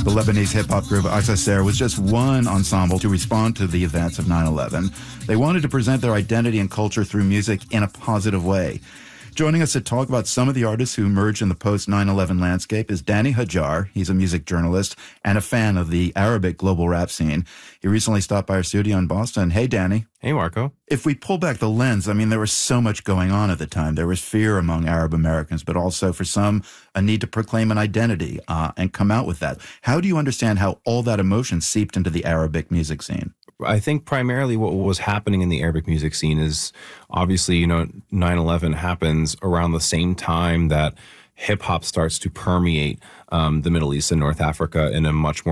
The Lebanese hip-hop group Asaser was just one ensemble to respond to the events of 9/11. They wanted to present their identity and culture through music in a positive way. Joining us to talk about some of the artists who emerged in the post-9/11 landscape is Danny Hajar. He's a music journalist and a fan of the Arabic global rap scene. He recently stopped by our studio in Boston. Hey, Danny. Hey, Marco. If we pull back the lens, I mean, there was so much going on at the time. There was fear among Arab Americans, but also for some, a need to proclaim an identity and come out with that. How do you understand how all that emotion seeped into the Arabic music scene? I think primarily what was happening in the Arabic music scene is obviously, 9/11 happens around the same time that hip hop starts to permeate the Middle East and North Africa in a much more